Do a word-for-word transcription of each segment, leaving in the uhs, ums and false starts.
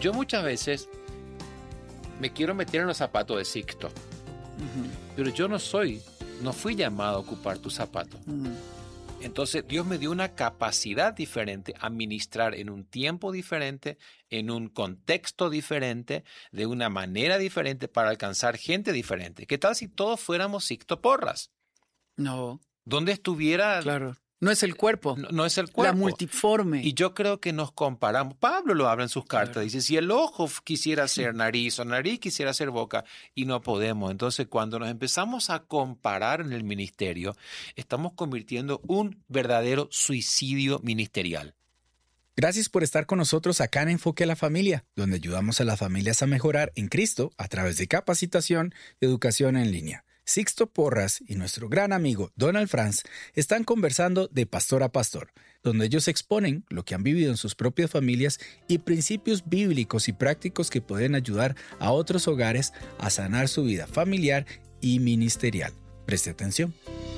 Yo muchas veces me quiero meter en los zapatos de Sixto, Ujú. pero yo no soy, no fui llamado a ocupar tus zapatos. Ujú. Entonces Dios me dio una capacidad diferente a ministrar en un tiempo diferente, en un contexto diferente, de una manera diferente para alcanzar gente diferente. ¿Qué tal si todos fuéramos Sixto Porras? No, Donde estuviera, claro. No es el cuerpo, no, no es el la cuerpo. multiforme. Y yo creo que nos comparamos. Pablo lo habla en sus cartas. Claro. Dice, si el ojo quisiera ser nariz o nariz quisiera ser boca, y no podemos. Entonces, cuando nos empezamos a comparar en el ministerio, estamos convirtiendo un verdadero suicidio ministerial. Gracias por estar con nosotros acá en Enfoque a la Familia, donde ayudamos a las familias a mejorar en Cristo a través de capacitación y educación en línea. Sixto Porras y nuestro gran amigo Donald Franz están conversando de pastor a pastor, donde ellos exponen lo que han vivido en sus propias familias y principios bíblicos y prácticos que pueden ayudar a otros hogares a sanar su vida familiar y ministerial. Preste atención.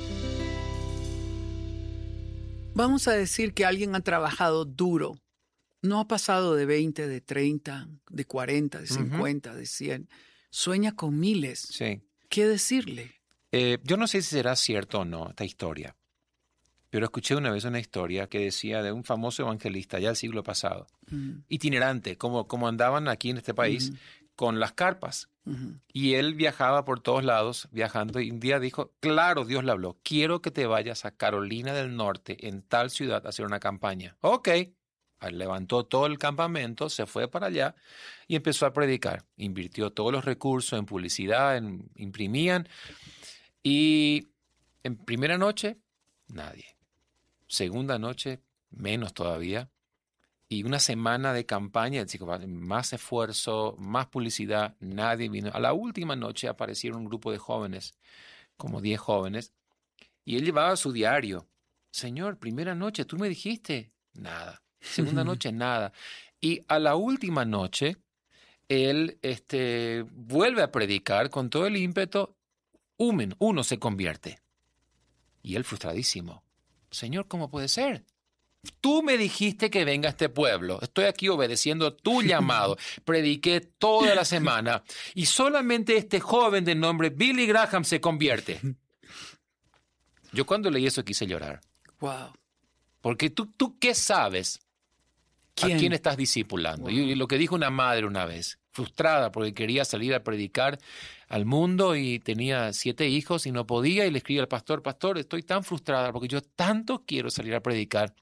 Vamos a decir que alguien ha trabajado duro. No ha pasado de veinte, de treinta, de cuarenta, de cincuenta, uh-huh. de cien. Sueña con miles. Sí. ¿Qué decirle? Eh, yo no sé si será cierto o no esta historia, pero escuché una vez una historia que decía de un famoso evangelista ya del siglo pasado, uh-huh. itinerante, como, como andaban aquí en este país, uh-huh. con las carpas. Uh-huh. Y él viajaba por todos lados, viajando, y un día dijo, claro, Dios le habló, quiero que te vayas a Carolina del Norte, en tal ciudad, a hacer una campaña. Ok. Levantó todo el campamento, se fue para allá y empezó a predicar. Invirtió todos los recursos en publicidad, en, imprimían. Y en primera noche, nadie. Segunda noche, menos todavía. Y una semana de campaña, más esfuerzo, más publicidad, nadie vino. A la última noche aparecieron un grupo de jóvenes, como diez jóvenes, y él llevaba su diario. Señor, primera noche, tú me dijiste, nada. Segunda noche, nada. Y a la última noche, él este, vuelve a predicar con todo el ímpetu. Uno, uno se convierte. Y él frustradísimo. Señor, ¿cómo puede ser? Tú me dijiste que venga a este pueblo. Estoy aquí obedeciendo tu llamado. Prediqué toda la semana. Y solamente este joven de nombre Billy Graham se convierte. Yo cuando leí eso quise llorar. Wow. Porque tú, tú ¿qué sabes? ¿Quién? ¿A quién estás discipulando? Wow. Y lo que dijo una madre una vez, frustrada porque quería salir a predicar al mundo y tenía siete hijos y no podía, y le escribe al pastor, pastor, estoy tan frustrada porque yo tanto quiero salir a predicar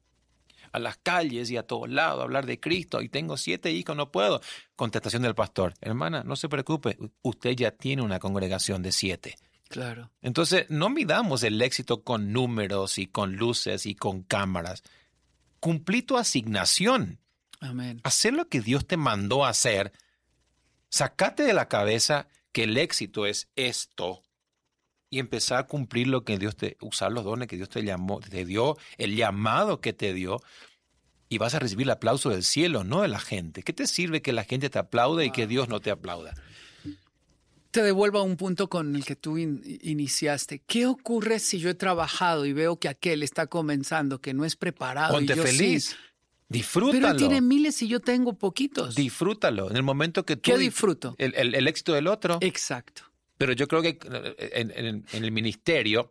a las calles y a todos lados, a hablar de Cristo, y tengo siete hijos, no puedo. Contestación del pastor, hermana, no se preocupe, usted ya tiene una congregación de siete. Claro. Entonces, no midamos el éxito con números y con luces y con cámaras. Cumplí tu asignación. Amén. Hacer lo que Dios te mandó a hacer. Sacate de la cabeza que el éxito es esto y empezar a cumplir lo que Dios te, usar los dones que Dios te llamó, te dio, el llamado que te dio, y vas a recibir el aplauso del cielo, no de la gente. ¿Qué te sirve que la gente te aplaude wow. y que Dios no te aplauda? Te devuelvo a un punto con el que tú in- iniciaste. ¿Qué ocurre si yo he trabajado y veo que aquel está comenzando, que no es preparado? Ponte y yo feliz. Sí, Disfrútalo. pero él tiene miles y yo tengo poquitos. Disfrútalo. En el momento que tú... ¿Qué disfruto? El, el, el éxito del otro. Exacto. Pero yo creo que en, en, en el ministerio...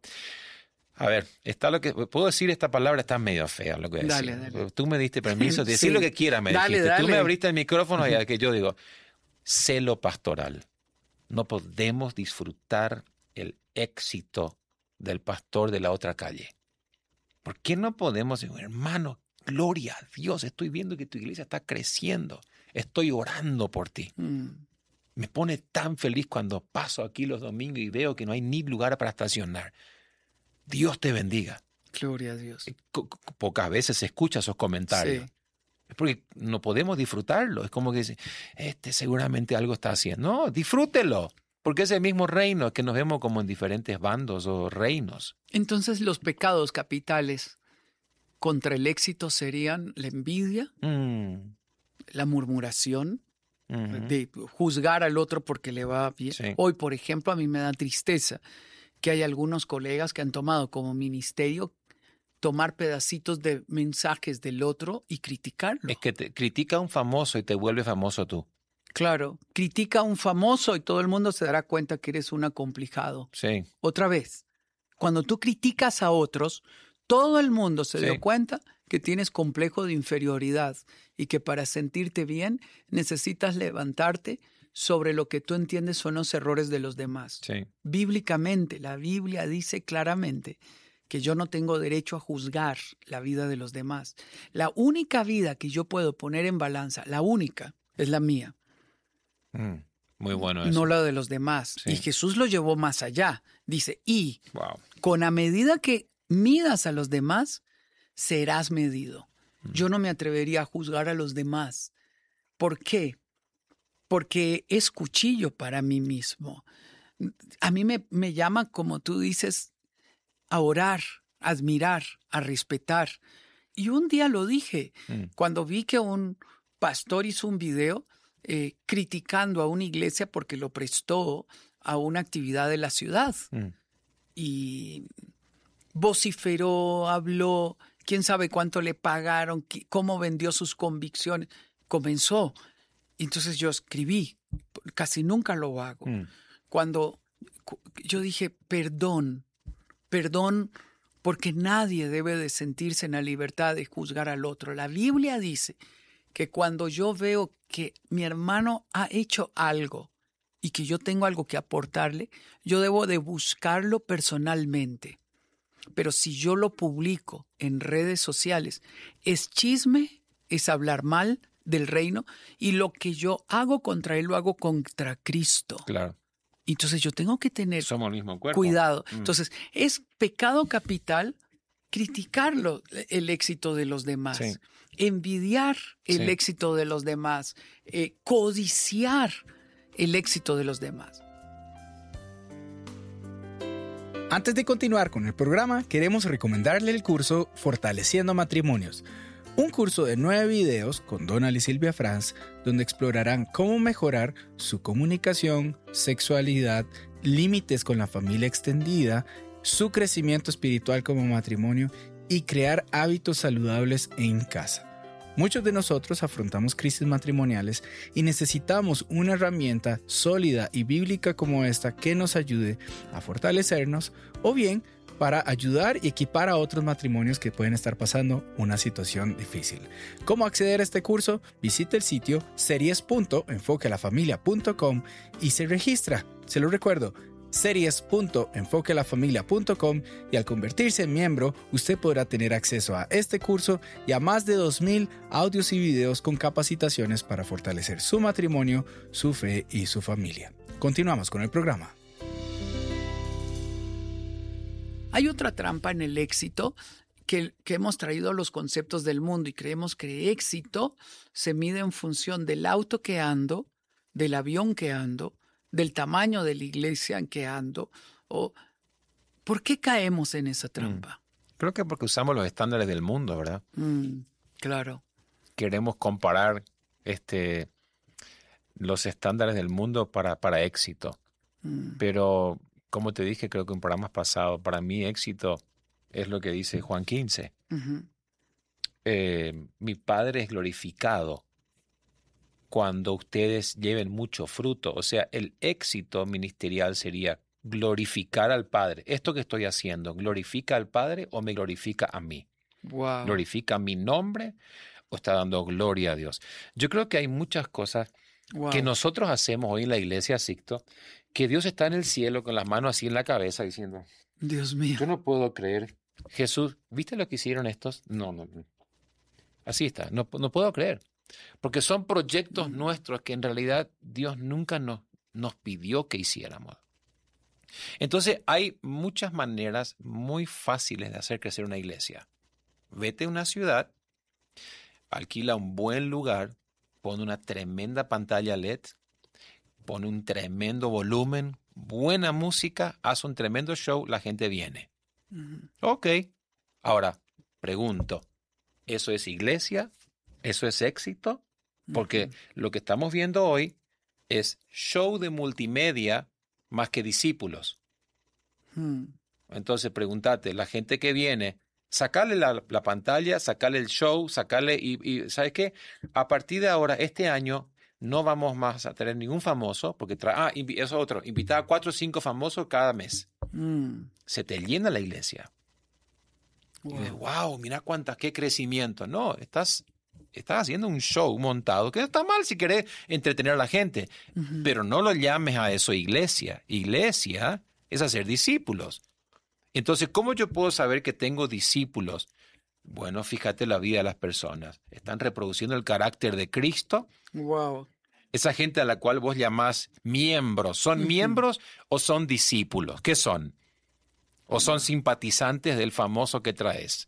A ver, está lo que puedo decir, esta palabra está medio fea, lo que voy a dale, decir. Dale. Tú me diste permiso de decir sí. lo que quieras, me dale, dijiste. Dale. Tú me abriste el micrófono y que yo digo, celo pastoral. No podemos disfrutar el éxito del pastor de la otra calle. ¿Por qué no podemos decir, hermano, gloria a Dios, estoy viendo que tu iglesia está creciendo, estoy orando por ti? Mm. Me pone tan feliz cuando paso aquí los domingos y veo que no hay ni lugar para estacionar. Dios te bendiga. Gloria a Dios. Pocas veces se escucha esos comentarios. Sí. Es porque no podemos disfrutarlo. Es como que dice, este seguramente algo está haciendo. No, disfrútelo. Porque es el mismo reino que nos vemos como en diferentes bandos o reinos. Entonces los pecados capitales contra el éxito serían la envidia, Mm. la murmuración, Uh-huh. de juzgar al otro porque le va bien. Sí. Hoy, por ejemplo, a mí me da tristeza que hay algunos colegas que han tomado como ministerio tomar pedacitos de mensajes del otro y criticarlo. Es que te critica a un famoso y te vuelve famoso tú. Claro, critica a un famoso y todo el mundo se dará cuenta que eres un acomplejado. Sí. Otra vez, cuando tú criticas a otros, todo el mundo se Sí. dio cuenta que tienes complejo de inferioridad y que para sentirte bien necesitas levantarte sobre lo que tú entiendes son los errores de los demás. Sí. Bíblicamente, la Biblia dice claramente que yo no tengo derecho a juzgar la vida de los demás. La única vida que yo puedo poner en balanza, la única, es la mía. Mm, muy bueno eso. No la de los demás. Sí. Y Jesús lo llevó más allá. Dice, y Wow. con a medida que midas a los demás, serás medido. Mm. Yo no me atrevería a juzgar a los demás. ¿Por qué? Porque es cuchillo para mí mismo. A mí me, me llama, como tú dices, a orar, a admirar, a respetar. Y un día lo dije, Mm. cuando vi que un pastor hizo un video eh, criticando a una iglesia porque lo prestó a una actividad de la ciudad. Mm. Y vociferó, habló, quién sabe cuánto le pagaron, qué- cómo vendió sus convicciones. Comenzó. Entonces yo escribí, casi nunca lo hago. Mm. Cuando cu- yo dije, perdón, perdón, porque nadie debe de sentirse en la libertad de juzgar al otro. La Biblia dice que cuando yo veo que mi hermano ha hecho algo y que yo tengo algo que aportarle, yo debo de buscarlo personalmente. Pero si yo lo publico en redes sociales, es chisme, es hablar mal del reino, y lo que yo hago contra él lo hago contra Cristo. Claro. Entonces yo tengo que tener Somos el mismo cuerpo. cuidado. Mm. Entonces, es pecado capital criticarlo, el éxito de los demás, Sí. envidiar el Sí. éxito de los demás, eh, codiciar el éxito de los demás. Antes de continuar con el programa, queremos recomendarle el curso Fortaleciendo Matrimonios, un curso de nueve videos con Donald y Silvia Franz, donde explorarán cómo mejorar su comunicación, sexualidad, límites con la familia extendida, su crecimiento espiritual como matrimonio y crear hábitos saludables en casa. Muchos de nosotros afrontamos crisis matrimoniales y necesitamos una herramienta sólida y bíblica como esta que nos ayude a fortalecernos o bien para ayudar y equipar a otros matrimonios que pueden estar pasando una situación difícil. ¿Cómo acceder a este curso? Visite el sitio series punto enfoque a la familia punto com y se registra. Se lo recuerdo, series punto enfoque a la familia punto com, y al convertirse en miembro, usted podrá tener acceso a este curso y a más de dos mil audios y videos con capacitaciones para fortalecer su matrimonio, su fe y su familia. Continuamos con el programa. Hay otra trampa en el éxito que, que hemos traído a los conceptos del mundo y creemos que éxito se mide en función del auto que ando, del avión que ando, del tamaño de la iglesia en que ando. O, ¿por qué caemos en esa trampa? Mm. Creo que porque usamos los estándares del mundo, ¿verdad? Mm, claro. Queremos comparar este, los estándares del mundo para, para éxito. Mm, Pero, como te dije, creo que en programas pasados, para mí éxito es lo que dice Juan quince. ujú, Eh, mi Padre es glorificado cuando ustedes lleven mucho fruto. O sea, el éxito ministerial sería glorificar al Padre. Esto que estoy haciendo, ¿glorifica al Padre o me glorifica a mí? wow. ¿Glorifica mi nombre o está dando gloria a Dios? Yo creo que hay muchas cosas Wow. que nosotros hacemos hoy en la iglesia Sixto, que Dios está en el cielo con las manos así en la cabeza diciendo, Dios mío. yo no puedo creer. Jesús, ¿viste lo que hicieron estos? No, no, no. Así está, no, no puedo creer. Porque son proyectos Mm. nuestros que en realidad Dios nunca nos, nos pidió que hiciéramos. Entonces hay muchas maneras muy fáciles de hacer crecer una iglesia. Vete a una ciudad, alquila un buen lugar, pon una tremenda pantalla L E D, pon un tremendo volumen, buena música, haz un tremendo show, la gente viene. Ujú. Ok. Ahora, pregunto, ¿eso es iglesia? ¿Eso es éxito? Porque Ujú. lo que estamos viendo hoy es show de multimedia más que discípulos. Mm. Entonces, pregúntate, ¿la gente que viene Sacarle la, la pantalla, sacarle el show, sacarle y, y ¿sabes qué? A partir de ahora, este año, no vamos más a tener ningún famoso, porque tra- ah, invi- eso otro, invitar a cuatro o cinco famosos cada mes. Mm. Se te llena la iglesia. Wow. Y dices, wow, mira cuántas, qué crecimiento. No, estás, estás haciendo un show montado, que no está mal si querés entretener a la gente, Ujú. pero no lo llames a eso iglesia. Iglesia es hacer discípulos. Entonces, ¿cómo yo puedo saber que tengo discípulos? Bueno, fíjate la vida de las personas. ¿Están reproduciendo el carácter de Cristo? Wow. Esa gente a la cual vos llamás miembros, ¿son Ujú. miembros o son discípulos? ¿Qué son? ¿O son simpatizantes del famoso que traes?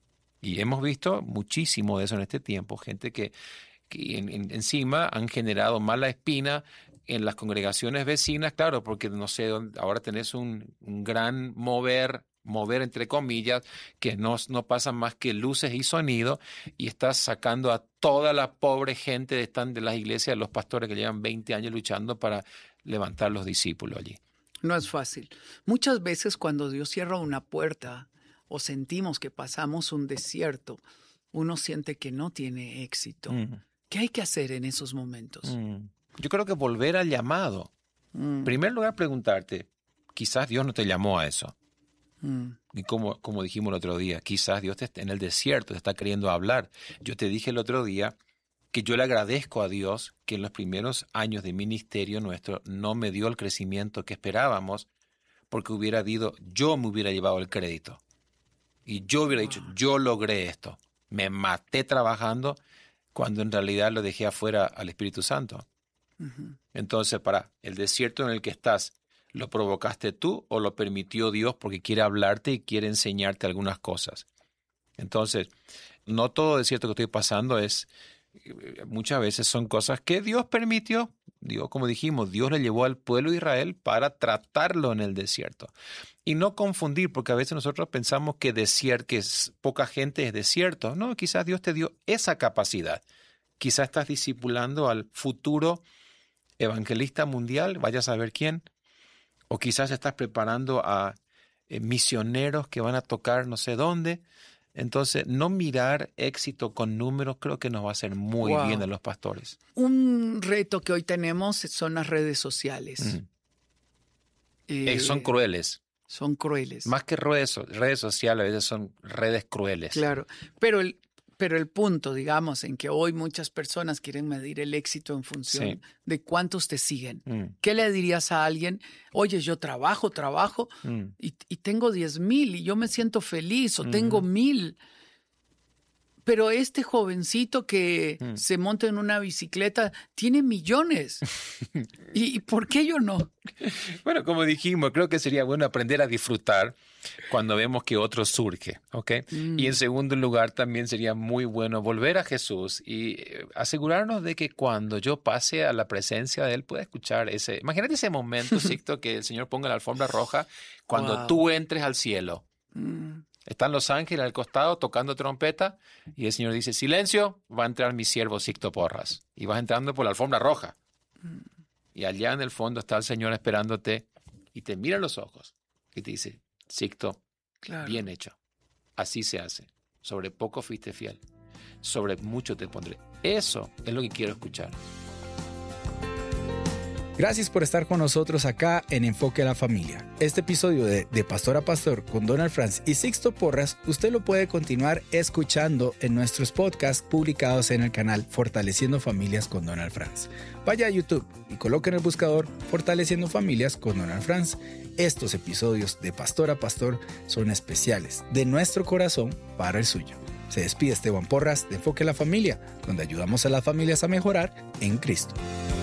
Y hemos visto muchísimo de eso en este tiempo, gente que, que en, en, encima han generado mala espina en las congregaciones vecinas, claro, porque no sé, ahora tenés un, un gran mover, mover entre comillas, que no, no pasa más que luces y sonido, y estás sacando a toda la pobre gente de, están de las iglesias, de los pastores que llevan veinte años luchando para levantar los discípulos allí. No es fácil. Muchas veces cuando Dios cierra una puerta o sentimos que pasamos un desierto, uno siente que no tiene éxito. Mm. ¿Qué hay que hacer en esos momentos? Mm. Yo creo que volver al llamado. Mm. En primer lugar, preguntarte, quizás Dios no te llamó a eso. Mm. Y como, como dijimos el otro día, quizás Dios te está en el desierto, te está queriendo hablar. Yo te dije el otro día que yo le agradezco a Dios que en los primeros años de ministerio nuestro no me dio el crecimiento que esperábamos, porque hubiera habido, yo me hubiera llevado el crédito. Y yo hubiera dicho, yo logré esto. Me maté trabajando cuando en realidad lo dejé afuera al Espíritu Santo. Ujú. Entonces, para el desierto en el que estás, ¿lo provocaste tú o lo permitió Dios porque quiere hablarte y quiere enseñarte algunas cosas? Entonces, no todo desierto que estoy pasando es, muchas veces son cosas que Dios permitió. Dios, como dijimos, Dios le llevó al pueblo de Israel para tratarlo en el desierto. Y no confundir, porque a veces nosotros pensamos que, desierto, que es, poca gente es desierto. No, quizás Dios te dio esa capacidad. Quizás estás discipulando al futuro evangelista mundial, vaya a saber quién. O quizás estás preparando a eh, misioneros que van a tocar no sé dónde. Entonces, no mirar éxito con números creo que nos va a hacer muy Wow. bien a los pastores. Un reto que hoy tenemos son las redes sociales. Mm. Eh, Eh, son crueles. Son crueles. Más que redes, redes sociales, a veces son redes crueles. Claro, pero el, pero el punto, digamos, en que hoy muchas personas quieren medir el éxito en función Sí. de cuántos te siguen. Mm, ¿Qué le dirías a alguien? Oye, yo trabajo, trabajo mm. y, y tengo diez mil y yo me siento feliz o Ujú. tengo mil. Pero este jovencito que Mm. se monta en una bicicleta tiene millones. ¿Y, y por qué yo no? Bueno, como dijimos, creo que sería bueno aprender a disfrutar cuando vemos que otro surge, ¿ok? Mm. Y en segundo lugar, también sería muy bueno volver a Jesús y eh, asegurarnos de que cuando yo pase a la presencia de Él pueda escuchar ese... Imagínate ese momento, Sixto, que el Señor ponga la alfombra roja cuando Wow. tú entres al cielo. Mm. Están los ángeles al costado tocando trompeta y el Señor dice, silencio, va a entrar mi siervo Sixto Porras. Y vas entrando por la alfombra roja. Y allá en el fondo está el Señor esperándote y te mira a los ojos y te dice, Sixto, Claro. bien hecho. Así se hace. Sobre poco fuiste fiel. Sobre mucho te pondré. Eso es lo que quiero escuchar. Gracias por estar con nosotros acá en Enfoque a la Familia. Este episodio de De Pastor a Pastor con Donald Franz y Sixto Porras, usted lo puede continuar escuchando en nuestros podcasts publicados en el canal Fortaleciendo Familias con Donald Franz. Vaya a YouTube y coloque en el buscador Fortaleciendo Familias con Donald Franz. Estos episodios de Pastor a Pastor son especiales de nuestro corazón para el suyo. Se despide Esteban Porras de Enfoque a la Familia, donde ayudamos a las familias a mejorar en Cristo.